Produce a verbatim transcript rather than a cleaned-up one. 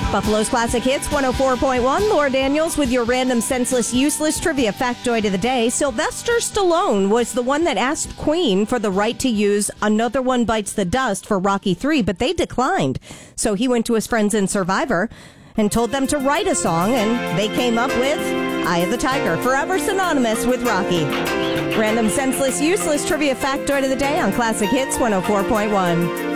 Buffalo's Classic Hits, one oh four point one. Laura Daniels with your random, senseless, useless trivia factoid of the day. Sylvester Stallone was the one that asked Queen for the right to use Another One Bites the Dust for Rocky three, but they declined. So he went to his friends in Survivor and told them to write a song, and they came up with Eye of the Tiger, forever synonymous with Rocky. Random, senseless, useless trivia factoid of the day on Classic Hits, one oh four point one.